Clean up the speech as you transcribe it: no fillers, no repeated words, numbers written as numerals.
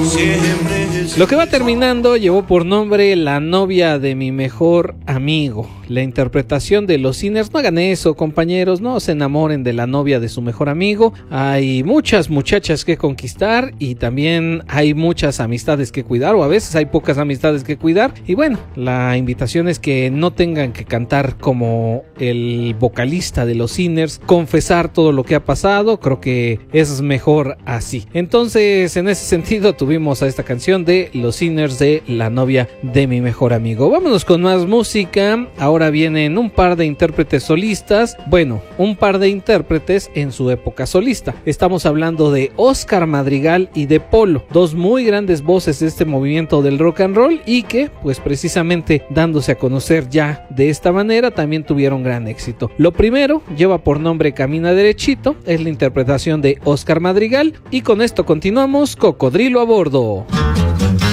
Lo que va terminando llevó por nombre La novia de mi mejor amigo. La interpretación de Los Sinners. No hagan eso, compañeros, no se enamoren de la novia de su mejor amigo. Hay muchas muchachas que conquistar y también hay muchas amistades que cuidar, o a veces hay pocas amistades que cuidar. Y bueno, la invitación es que no tengan que cantar como el vocalista de Los Sinners, confesar todo lo que ha pasado. Creo que es mejor así. Entonces, en ese sentido, tuvimos a esta canción de Los Sinners de La novia de mi mejor amigo. Vámonos con más música. Ahora vienen un par de intérpretes solistas. Bueno, un par de intérpretes en su época solista. Estamos hablando de Oscar Madrigal y de Polo, dos muy grandes voces de este movimiento del rock and roll y que, pues precisamente dándose a conocer ya de esta manera, también tuvieron gran éxito. Lo primero lleva por nombre Camina Derechito, es la interpretación de Oscar Madrigal y con esto continuamos Cocodrilo a bordo.